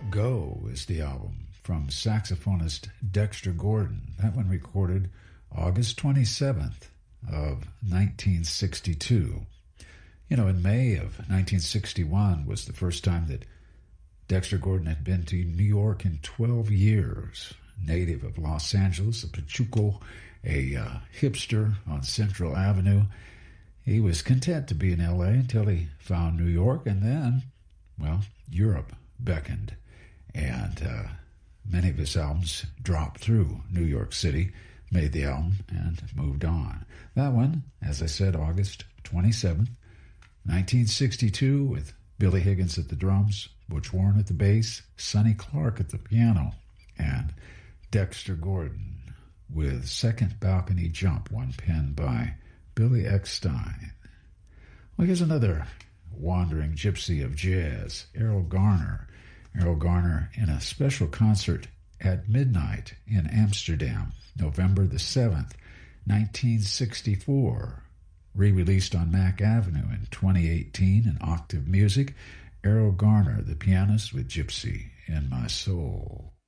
Go is the album from saxophonist Dexter Gordon. That one recorded August 27th of 1962. You know, in May of 1961 was the first time that Dexter Gordon had been to New York in 12 years. Native of Los Angeles, a Pachuco, a hipster on Central Avenue. He was content to be in L.A. until he found New York, and then, well, Europe beckoned. And many of his albums dropped through New York City, made the album, and moved on. That one, as I said, August 27th, 1962, with Billy Higgins at the drums, Butch Warren at the bass, Sonny Clark at the piano, and Dexter Gordon with Second Balcony Jump, one penned by Billy Eckstine. Well, here's another wandering gypsy of jazz, Errol Garner. Errol Garner in a special concert at midnight in Amsterdam, November the 7th, 1964. Re-released on Mack Avenue in 2018 in Octave Music. Errol Garner, the pianist with Gypsy in My Soul.